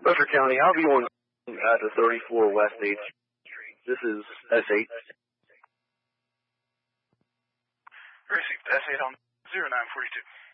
Buster County, I'll be on at the 34 West 8th Street. This is S8. Received S8 on 0942.